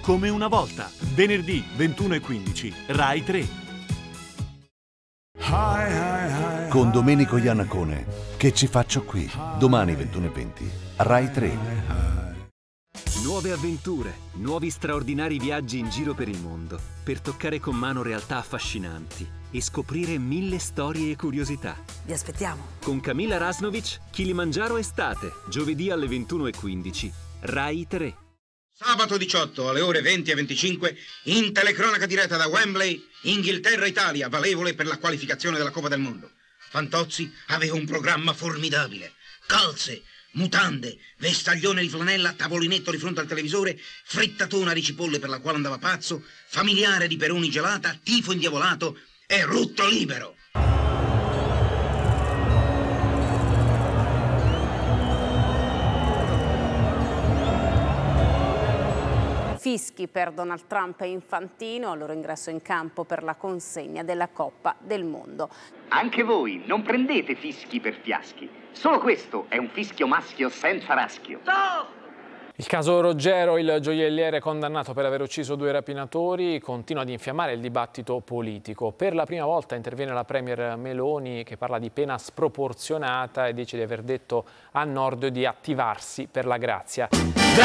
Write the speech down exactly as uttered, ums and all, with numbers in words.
Come una volta, venerdì ventuno e quindici, Rai tre. Con Domenico Iannacone, Che ci faccio qui? Domani ventuno e venti, Rai tre. Nuove avventure, nuovi straordinari viaggi in giro per il mondo, per toccare con mano realtà affascinanti e scoprire mille storie e curiosità. Vi aspettiamo. Con Camilla Rasnovic, Kilimangiaro Estate, giovedì alle ventuno e quindici, Rai tre. Sabato diciotto alle ore venti e venticinque, in telecronaca diretta da Wembley, Inghilterra-Italia, valevole per la qualificazione della Coppa del Mondo. Fantozzi aveva un programma formidabile. Calze, mutande, vestaglione di flanella, tavolinetto di fronte al televisore, frittatona di cipolle per la quale andava pazzo, familiare di peroni gelata, tifo indiavolato e rutto libero. Fischi per Donald Trump e Infantino al loro ingresso in campo per la consegna della Coppa del Mondo. Anche voi non prendete fischi per fiaschi. Solo questo è un fischio maschio senza raschio. Il caso Roggero, il gioielliere condannato per aver ucciso due rapinatori, continua ad infiammare il dibattito politico. Per la prima volta interviene la premier Meloni, che parla di pena sproporzionata e dice di aver detto a Nordio di attivarsi per la grazia.